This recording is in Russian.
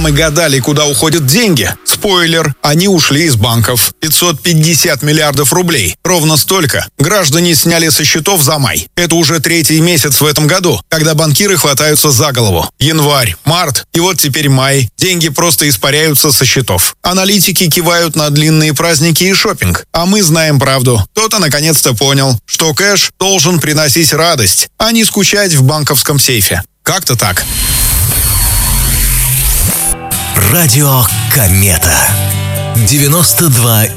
мы гадали, куда уходят деньги, спойлер, они ушли из банков. 550 миллиардов рублей. Ровно столько граждане сняли со счетов за май. Это уже третий месяц в этом году, когда банкиры хватаются за голову. Январь, март и вот теперь май. Деньги просто испаряются со счетов. Аналитики кивают на длинные праздники и шопинг. А мы знаем правду. Кто-то наконец-то понял, что кэш должен приносить радость, а не скучать в банковском сейфе. Как-то так. Радио Комета 92,0.